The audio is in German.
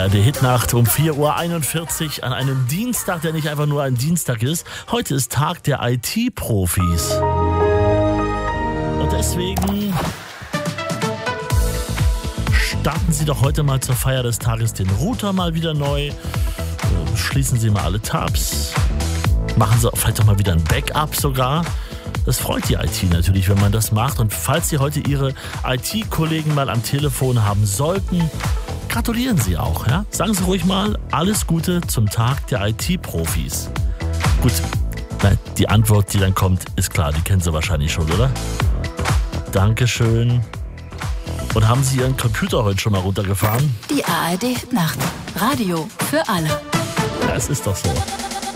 ARD-Hitnacht um 4.41 Uhr an einem Dienstag, der nicht einfach nur ein Dienstag ist. Heute ist Tag der IT-Profis. Und deswegen starten Sie doch heute mal zur Feier des Tages den Router mal wieder neu. Schließen Sie mal alle Tabs. Machen Sie vielleicht auch mal wieder ein Backup sogar. Das freut die IT natürlich, wenn man das macht. Und falls Sie heute Ihre IT-Kollegen mal am Telefon haben sollten, gratulieren Sie auch. Ja? Sagen Sie ruhig mal alles Gute zum Tag der IT-Profis. Gut, die Antwort, die dann kommt, ist klar. Die kennen Sie wahrscheinlich schon, oder? Dankeschön. Und haben Sie Ihren Computer heute schon mal runtergefahren? Die ARD-Hitnacht. Radio für alle. Ja, es ist doch so.